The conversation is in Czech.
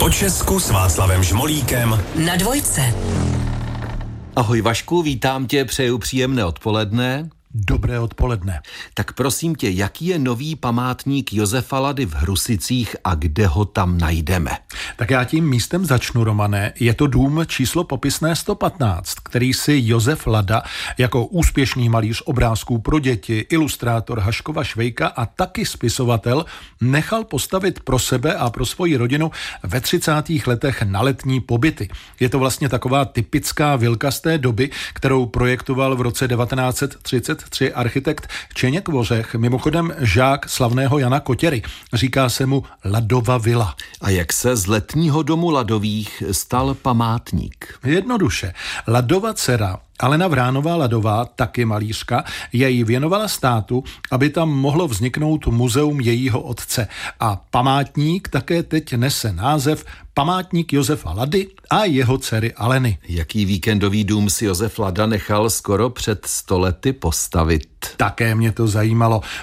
Po Česku s Václavem Žmolíkem na Dvojce. Ahoj Vašku, vítám tě, přeju příjemné odpoledne. Dobré odpoledne. Tak prosím tě, jaký je nový památník Josefa Lady v Hrusicích a kde ho tam najdeme? Tak já tím místem začnu, Romane. Je to dům číslo popisné 115, který si Josef Lada jako úspěšný malíř obrázků pro děti, ilustrátor Haškova Švejka a taky spisovatel nechal postavit pro sebe a pro svoji rodinu ve 30. letech na letní pobyty. Je to vlastně taková typická vilka z té doby, kterou projektoval v roce 1933 architekt Čeněk Vořech, mimochodem žák slavného Jana Kotěry. Říká se mu Ladova vila. A jak se z letního domu Ladových stal památník? Jednoduše. Ladova dcera Alena Vránová Ladová, taky malířka, jej věnovala státu, aby tam mohlo vzniknout muzeum jejího otce. A památník také teď nese název Památník Josefa Lady a jeho dcery Aleny. Jaký víkendový dům si Josef Lada nechal skoro před 100 lety postavit? Také mě to zajímalo.